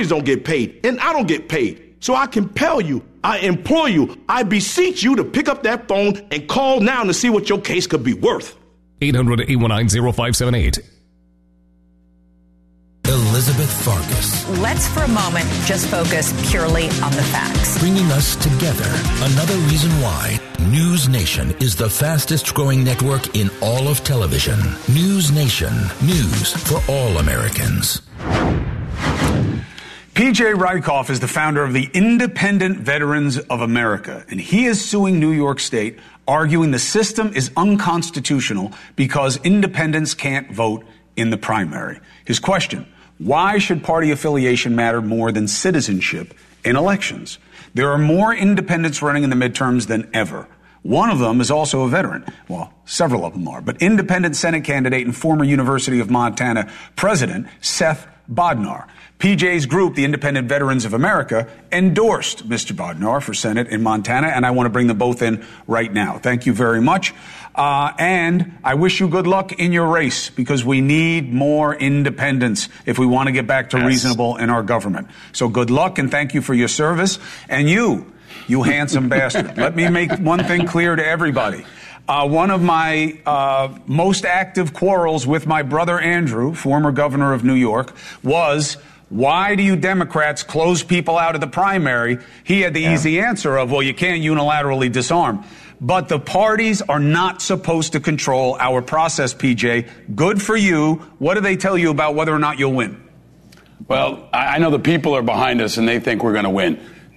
parties don't get paid, and I don't get paid. So I compel you, I implore you, I beseech you to pick up that phone and call now to see what your case could be worth. 800-819-0578. Elizabeth Farkas. Let's for a moment just focus purely on the facts. Bringing us together. Another reason why News Nation is the fastest growing network in all of television. News Nation. News for all Americans. PJ Rykoff is the founder of the Independent Veterans of America, and he is suing New York State, arguing the system is unconstitutional because independents can't vote in the primary. His question: why should party affiliation matter more than citizenship in elections? There are more independents running in the midterms than ever. One of them is also a veteran. Well, several of them are. But independent Senate candidate and former University of Montana president Seth Bodnar. PJ's group, the Independent Veterans of America, endorsed Mr. Bodnar for Senate in Montana, and I want to bring them both in right now. Thank you very much. And I wish you good luck in your race, because we need more independents if we want to get back to reasonable in our government. So good luck, and thank you for your service. And you handsome bastard, let me make one thing clear to everybody. One of my most active quarrels with my brother Andrew, former governor of New York, was, why do you Democrats close people out of the primary? He had the easy answer of, well, you can't unilaterally disarm. But the parties are not supposed to control our process, PJ. Good for you. What do they tell you about whether or not you'll win? Well, I know the people are behind us and they think we're going to win.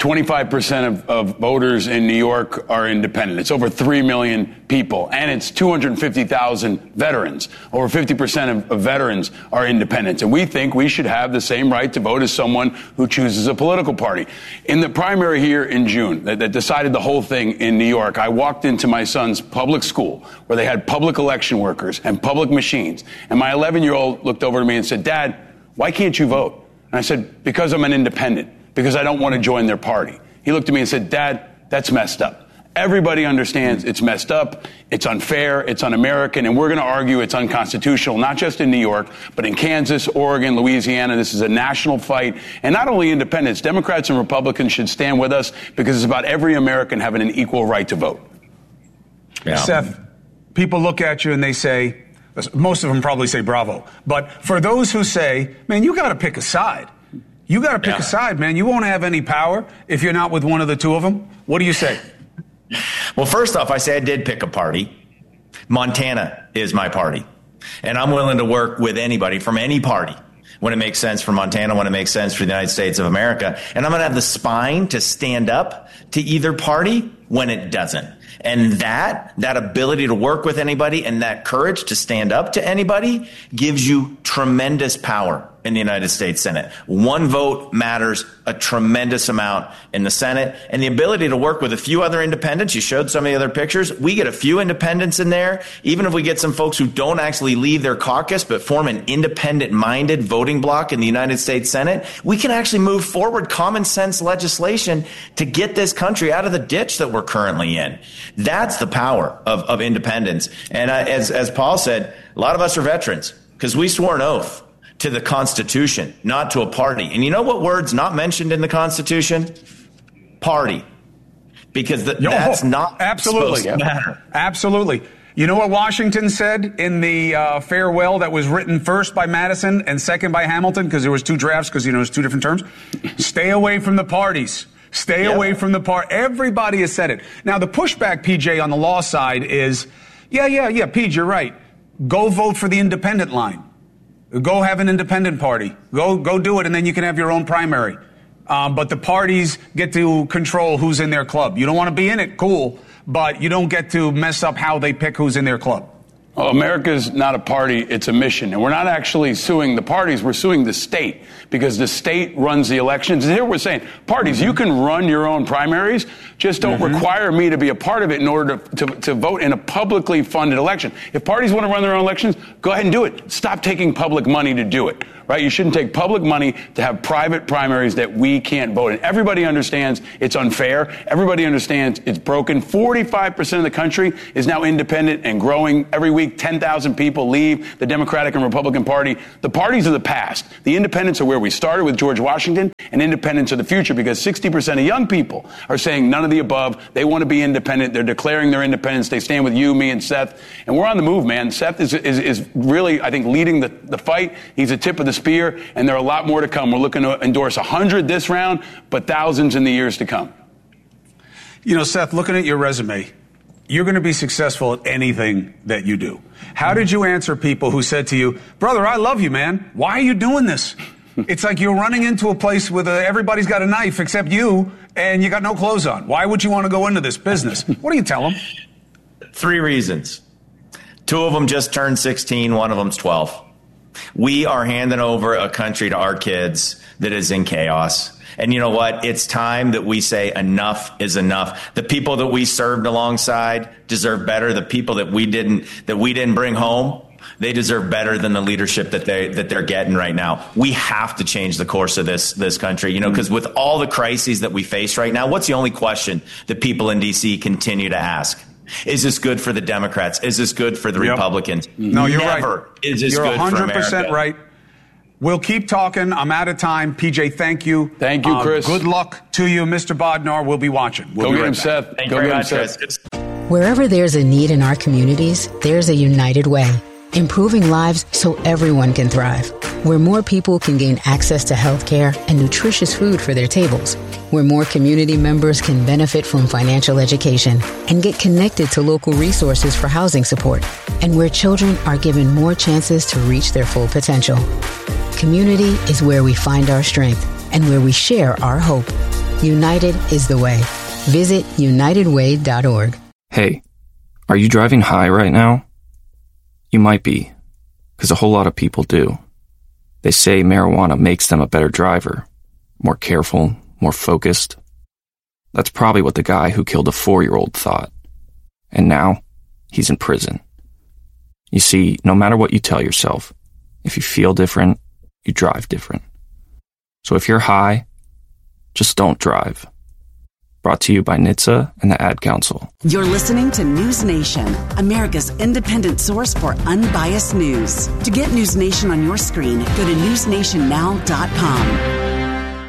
25% of voters in New York are independent. It's over 3 million people, and it's 250,000 veterans. Over 50% of veterans are independents, and we think we should have the same right to vote as someone who chooses a political party. In the primary here in June that decided the whole thing in New York, I walked into my son's public school where they had public election workers and public machines, and my 11-year-old looked over to me and said, "Dad, why can't you vote?" And I said, "Because I'm an independent. Because I don't want to join their party." He looked at me and said, "Dad, that's messed up." Everybody understands it's messed up, it's unfair, it's un-American, and we're going to argue it's unconstitutional, not just in New York, but in Kansas, Oregon, Louisiana. This is a national fight. And not only independents, Democrats and Republicans should stand with us, because it's about every American having an equal right to vote. Yeah. Seth, people look at you and they say, most of them probably say bravo. But for those who say, man, you got to pick a side. You got to pick a side, man. You won't have any power if you're not with one of the two of them. What do you say? Well, first off, I say I did pick a party. Montana is my party. And I'm willing to work with anybody from any party when it makes sense for Montana, when it makes sense for the United States of America. And I'm going to have the spine to stand up to either party when it doesn't. And that ability to work with anybody and that courage to stand up to anybody gives you tremendous power in the United States Senate. One vote matters a tremendous amount in the Senate. And the ability to work with a few other independents, you showed some of the other pictures, we get a few independents in there, even if we get some folks who don't actually leave their caucus but form an independent-minded voting bloc in the United States Senate, we can actually move forward common sense legislation to get this country out of the ditch that we're currently in. That's the power of independence. And as Paul said, a lot of us are veterans because we swore an oath to the Constitution, not to a party. And you know what word's not mentioned in the Constitution? Party. Because that's not supposed to matter. Absolutely. You know what Washington said in the farewell that was written first by Madison and second by Hamilton, because there was two drafts, because, there's two different terms? Stay away from the parties. Stay away from the party. Everybody has said it. Now, the pushback, PJ, on the law side is, PJ, you're right. Go vote for the independent line. Go have an independent party. Go do it, and then you can have your own primary. But the parties get to control who's in their club. You don't want to be in it, cool, but you don't get to mess up how they pick who's in their club. Well, America's not a party, it's a mission. And we're not actually suing the parties, we're suing the state, because the state runs the elections. And here we're saying, parties, you can run your own primaries, just don't require me to be a part of it in order to vote in a publicly funded election. If parties want to run their own elections, go ahead and do it. Stop taking public money to do it. right? You shouldn't take public money to have private primaries that we can't vote in. Everybody understands it's unfair. Everybody understands it's broken. 45% of the country is now independent and growing. Every week, 10,000 people leave the Democratic and Republican Party. The parties of the past. The independents are where we started with George Washington, and independents of the future, because 60% of young people are saying none of the above. They want to be independent. They're declaring their independence. They stand with you, me, and Seth. And we're on the move, man. Seth is really, I think, leading the fight. He's the tip of the spear, and there are a lot more to come. We're looking to endorse 100 this round, but thousands in the years to come. You know, Seth, looking at your resume, you're going to be successful at anything that you do. How did you answer people who said to you, brother, I love you, man. Why are you doing this? It's like you're running into a place with everybody's got a knife except you, and you got no clothes on. Why would you want to go into this business? What do you tell them? 3 reasons. 2 of them just turned 16. 1 of them's 12. We are handing over a country to our kids that is in chaos. And you know what? It's time that we say enough is enough. The people that we served alongside deserve better. The people that we didn't bring home, they deserve better than the leadership that they're getting right now. We have to change the course of this country, you know, because with all the crises that we face right now, what's the only question that people in D.C. continue to ask? Is this good for the Democrats? Is this good for the Republicans? No, you're Never right. Is this you're good 100% for America. Right. We'll keep talking. I'm out of time. PJ, thank you. Thank you, Chris. Good luck to you, Mr. Bodnar. We'll be watching. Go get him, Seth. Thank you very much, Chris. Wherever there's a need in our communities, there's a United Way. Improving lives so everyone can thrive. Where more people can gain access to health care and nutritious food for their tables. Where more community members can benefit from financial education and get connected to local resources for housing support. And where children are given more chances to reach their full potential. Community is where we find our strength and where we share our hope. United is the way. Visit unitedway.org. Hey, are you driving high right now? You might be, because a whole lot of people do. They say marijuana makes them a better driver, more careful, more focused. That's probably what the guy who killed a 4-year-old thought. And now, he's in prison. You see, no matter what you tell yourself, if you feel different, you drive different. So if you're high, just don't drive. Brought to you by NHTSA and the Ad Council. You're listening to News Nation, America's independent source for unbiased news. To get News Nation on your screen, go to newsnationnow.com.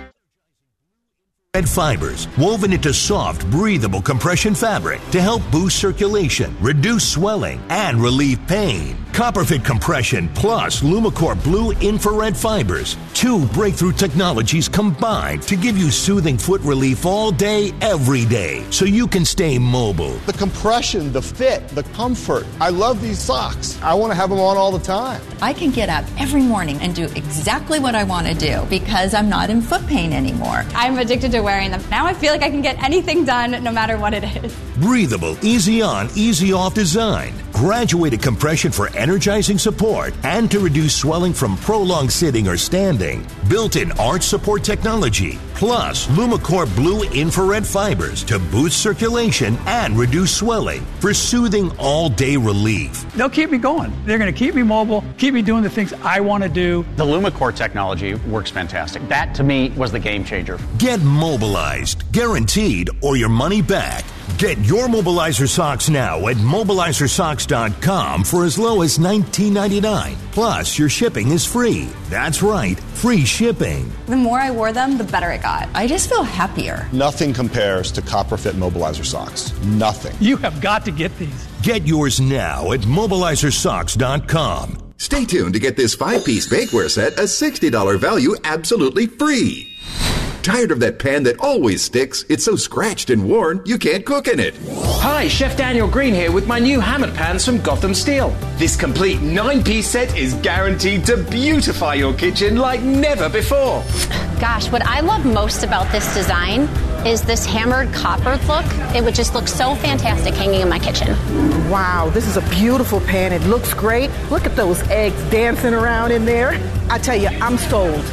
Fibers woven into soft, breathable compression fabric to help boost circulation, reduce swelling, and relieve pain. Copperfit Compression plus Lumicore Blue Infrared Fibers. 2 breakthrough technologies combined to give you soothing foot relief all day, every day, so you can stay mobile. The compression, the fit, the comfort. I love these socks. I want to have them on all the time. I can get up every morning and do exactly what I want to do because I'm not in foot pain anymore. I'm addicted to wearing them. Now I feel like I can get anything done no matter what it is. Breathable, easy on, easy off design. Graduated compression for energizing support and to reduce swelling from prolonged sitting or standing. Built-in arch support technology. Plus Lumicore Blue Infrared Fibers to boost circulation and reduce swelling for soothing all-day relief. They'll keep me going. They're going to keep me mobile, keep me doing the things I want to do. The Lumicore technology works fantastic. That, to me, was the game changer. Get mobilized, guaranteed, or your money back. Get your Mobilizer socks now at mobilizersocks.com for as low as $19.99. Plus, your shipping is free. That's right, free shipping. The more I wore them, the better it got. I just feel happier. Nothing compares to Copperfit Mobilizer socks. Nothing. You have got to get these. Get yours now at mobilizersocks.com. Stay tuned to get this 5-piece bakeware set, a $60 value, absolutely free. Tired of that pan that always sticks? It's so scratched and worn, you can't cook in it. Hi, Chef Daniel Green here with my new hammered pans from Gotham Steel. This complete 9-piece set is guaranteed to beautify your kitchen like never before. Gosh, what I love most about this design is this hammered copper look. It would just look so fantastic hanging in my kitchen. Wow, this is a beautiful pan. It looks great. Look at those eggs dancing around in there. I tell you, I'm sold.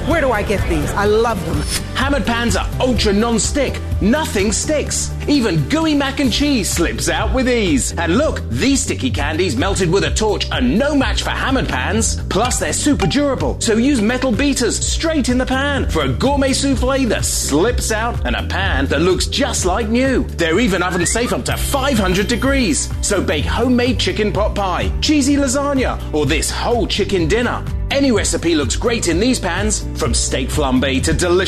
Where do I get these? I love them. Hammered pans are ultra non-stick. Nothing sticks. Even gooey mac and cheese slips out with ease. And look, these sticky candies melted with a torch are no match for hammered pans. Plus, they're super durable, so use metal beaters straight in the pan for a gourmet souffle that slips out and a pan that looks just like new. They're even oven safe up to 500 degrees. So bake homemade chicken pot pie, cheesy lasagna, or this whole chicken dinner. Any recipe looks great in these pans, from steak flambe to delicious